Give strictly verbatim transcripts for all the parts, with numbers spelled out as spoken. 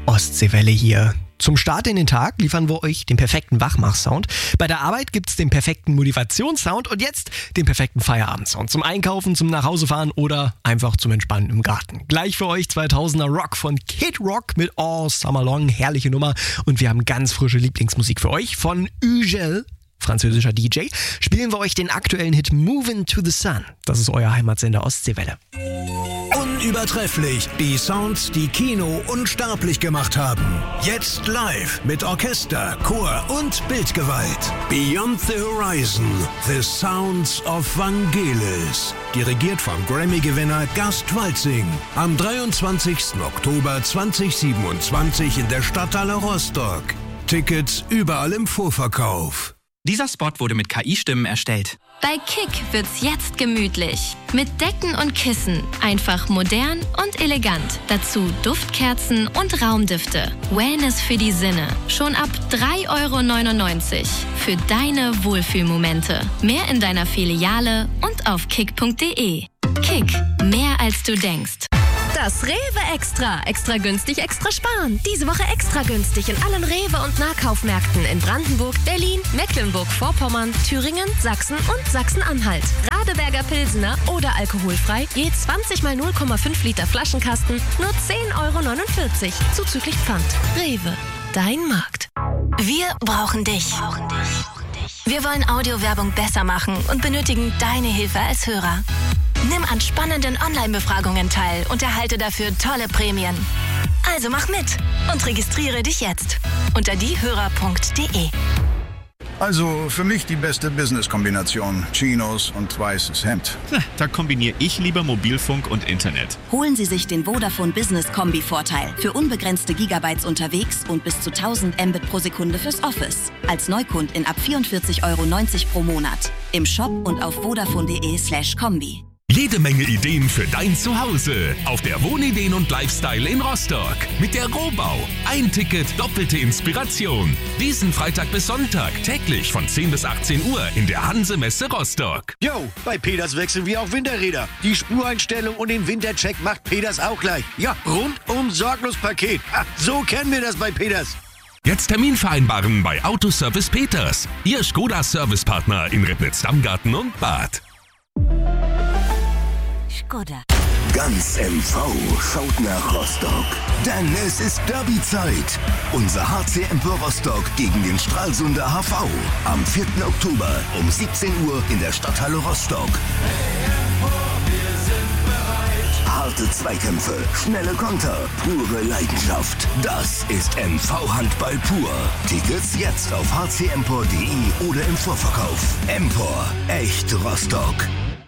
Ostseewelle hier. Zum Start in den Tag liefern wir euch den perfekten Wachmach-Sound. Bei der Arbeit gibt's den perfekten Motivationssound und jetzt den perfekten Feierabendsound. Zum Einkaufen, zum Nachhausefahren oder einfach zum Entspannen im Garten. Gleich für euch zweitausender Rock von Kid Rock mit All Summer Long. Herrliche Nummer. Und wir haben ganz frische Lieblingsmusik für euch von Ugel, französischer D J. Spielen wir euch den aktuellen Hit Movin' to the Sun. Das ist euer Heimatsender Ostseewelle. Unübertrefflich. Die Sounds, die Kino unsterblich gemacht haben. Jetzt live mit Orchester, Chor und Bildgewalt. Beyond the Horizon. The Sounds of Vangelis. Dirigiert vom Grammy-Gewinner Gast Walzing. Am dreiundzwanzigsten Oktober zweitausendsiebenundzwanzig in der Stadthalle Rostock. Tickets überall im Vorverkauf. Dieser Spot wurde mit K I-Stimmen erstellt. Bei Kick wird's jetzt gemütlich. Mit Decken und Kissen. Einfach modern und elegant. Dazu Duftkerzen und Raumdüfte. Wellness für die Sinne. Schon ab drei Euro neunundneunzig. Für deine Wohlfühlmomente. Mehr in deiner Filiale und auf kick punkt de. Kick. Mehr als du denkst. Das Rewe Extra. Extra günstig, extra sparen. Diese Woche extra günstig in allen Rewe- und Nahkaufmärkten in Brandenburg, Berlin, Mecklenburg-Vorpommern, Thüringen, Sachsen und Sachsen-Anhalt. Radeberger Pilsener oder alkoholfrei, je zwanzig mal null Komma fünf Liter Flaschenkasten, nur zehn Euro neunundvierzig. Zuzüglich Pfand. Rewe. Dein Markt. Wir brauchen dich. Wir wollen Audiowerbung besser machen und benötigen deine Hilfe als Hörer. Nimm an spannenden Online-Befragungen teil und erhalte dafür tolle Prämien. Also mach mit und registriere dich jetzt unter diehörer punkt de. Also für mich die beste Business-Kombination. Chinos und weißes Hemd. Da kombiniere ich lieber Mobilfunk und Internet. Holen Sie sich den Vodafone Business Kombi-Vorteil. Für unbegrenzte Gigabytes unterwegs und bis zu tausend Mbit pro Sekunde fürs Office. Als Neukundin ab vierundvierzig Euro neunzig pro Monat. Im Shop und auf vodafone punkt de slash kombi. Jede Menge Ideen für dein Zuhause auf der Wohnideen und Lifestyle in Rostock. Mit der Rohbau. Ein Ticket, doppelte Inspiration. Diesen Freitag bis Sonntag täglich von zehn bis achtzehn Uhr in der Hanse-Messe Rostock. Jo, bei Peters wechseln wir auch Winterräder. Die Spureinstellung und den Wintercheck macht Peters auch gleich. Ja, rundum sorglos Paket. Ha, so kennen wir das bei Peters. Jetzt Termin vereinbaren bei Autoservice Peters. Ihr Skoda-Servicepartner in Ribnitz-Dammgarten und Bad. Skoda. Ganz M V schaut nach Rostock. Denn es ist Derby-Zeit. Unser H C Empor Rostock gegen den Stralsunder H V. Am vierten Oktober um siebzehn Uhr in der Stadthalle Rostock. Harte Zweikämpfe, schnelle Konter, pure Leidenschaft. Das ist M V-Handball pur. Tickets jetzt auf h c empor punkt de oder im Vorverkauf. Empor, echt Rostock.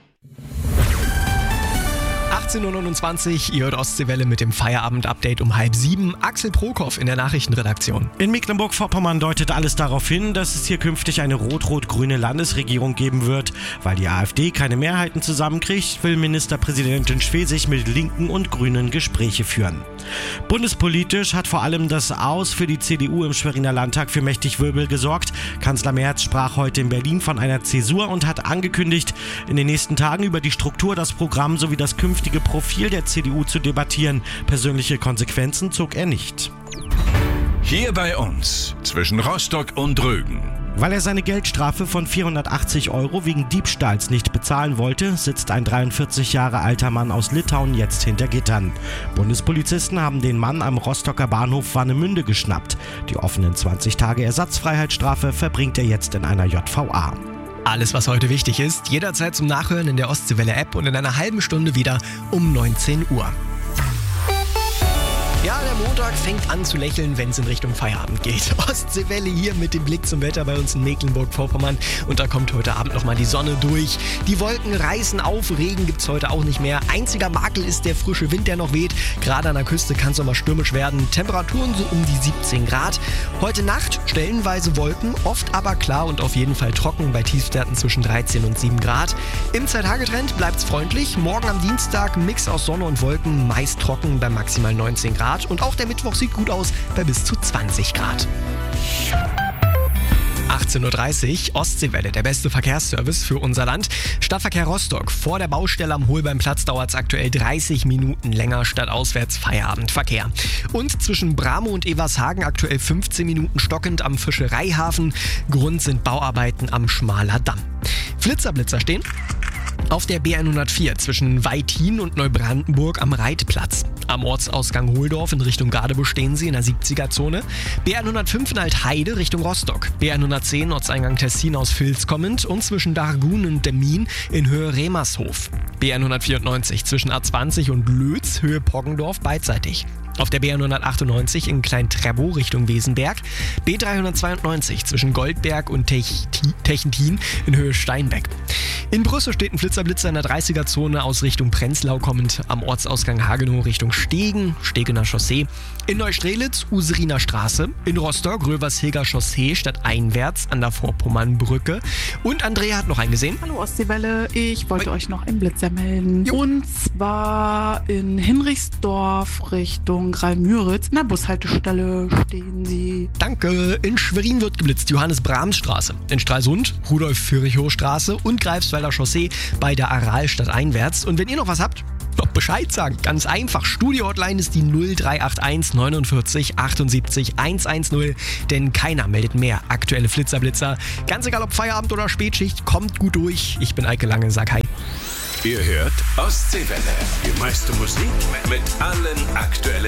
achtzehn Uhr neunundzwanzig, ihr hört Ostseewelle mit dem Feierabend-Update um halb sieben. Axel Prokoff in der Nachrichtenredaktion. In Mecklenburg-Vorpommern deutet alles darauf hin, dass es hier künftig eine rot-rot-grüne Landesregierung geben wird. Weil die AfD keine Mehrheiten zusammenkriegt, will Ministerpräsidentin Schwesig mit Linken und Grünen Gespräche führen. Bundespolitisch hat vor allem das Aus für die C D U im Schweriner Landtag für mächtig Wirbel gesorgt. Kanzler Merz sprach heute in Berlin von einer Zäsur und hat angekündigt, in den nächsten Tagen über die Struktur, das Programm sowie das künftige Profil der C D U zu debattieren. Persönliche Konsequenzen zog er nicht. Hier bei uns, zwischen Rostock und Rügen. Weil er seine Geldstrafe von vierhundertachtzig Euro wegen Diebstahls nicht bezahlen wollte, sitzt ein dreiundvierzig Jahre alter Mann aus Litauen jetzt hinter Gittern. Bundespolizisten haben den Mann am Rostocker Bahnhof Warnemünde geschnappt. Die offenen zwanzig Tage Ersatzfreiheitsstrafe verbringt er jetzt in einer J V A. Alles, was heute wichtig ist, jederzeit zum Nachhören in der Ostseewelle-App und in einer halben Stunde wieder um neunzehn Uhr. Ja, der Montag fängt an zu lächeln, wenn es in Richtung Feierabend geht. Ostseewelle hier mit dem Blick zum Wetter bei uns in Mecklenburg-Vorpommern. Und da kommt heute Abend nochmal die Sonne durch. Die Wolken reißen auf, Regen gibt's heute auch nicht mehr. Einziger Makel ist der frische Wind, der noch weht. Gerade an der Küste kann es nochmal stürmisch werden. Temperaturen so um die siebzehn Grad. Heute Nacht stellenweise Wolken, oft aber klar und auf jeden Fall trocken bei Tiefstwerten zwischen dreizehn und sieben Grad. Im Zwei-Tage-Trend bleibt's freundlich. Morgen am Dienstag Mix aus Sonne und Wolken, meist trocken bei maximal neunzehn Grad. Und auch der Mittwoch sieht gut aus bei bis zu zwanzig Grad. achtzehn Uhr dreißig, Ostseewelle, der beste Verkehrsservice für unser Land. Stadtverkehr Rostock. Vor der Baustelle am Holbeinplatz dauert es aktuell dreißig Minuten länger, stadtauswärts Feierabendverkehr. Und zwischen Bramo und Evershagen aktuell fünfzehn Minuten stockend am Fischereihafen. Grund sind Bauarbeiten am Schmaler Damm. Flitzerblitzer stehen auf der B hundertvier zwischen Weithin und Neubrandenburg am Reitplatz. Am Ortsausgang Hohldorf in Richtung Gadebusch stehen sie in der siebziger-Zone. B hundertfünf in Altheide Richtung Rostock. B hundertzehn Ortseingang Tessin aus Vils kommend und zwischen Dargun und Demmin in Höhe Remershof. B hundertvierundneunzig zwischen A zwanzig und Lötz Höhe Poggendorf beidseitig. Auf der B hundertachtundneunzig in Klein-Trebow Richtung Wesenberg. B dreihundertzweiundneunzig zwischen Goldberg und Techentin in Höhe Steinbeck. In Brüssel steht ein Flitzerblitzer in der dreißiger-Zone aus Richtung Prenzlau kommend am Ortsausgang Hagenow Richtung Stegen, Stegener Chaussee. In Neustrelitz Useriner Straße. In Rostock Röversheger Chaussee stadteinwärts an der Vorpommernbrücke. Und Andrea hat noch einen gesehen. Hallo Ostseewelle, ich wollte Oi. euch noch einen Blitzer melden. Jo. Und zwar in Hinrichsdorf Richtung Greil-Müritz. In der Bushaltestelle stehen sie. Danke. In Schwerin wird geblitzt. Johannes-Brahms-Straße. In Stralsund Rudolf-Virchow-Straße und Greifswalder Chaussee bei der Aralstadt einwärts. Und wenn ihr noch was habt, noch Bescheid sagen. Ganz einfach. Studio-Hotline ist die null drei acht eins neunundvierzig achtundsiebzig hundertzehn, denn keiner meldet mehr aktuelle Flitzerblitzer. Ganz egal ob Feierabend oder Spätschicht, kommt gut durch. Ich bin Eike Lange, sag hi. Ihr hört Ostseewelle. Die meiste Musik mit allen aktuellen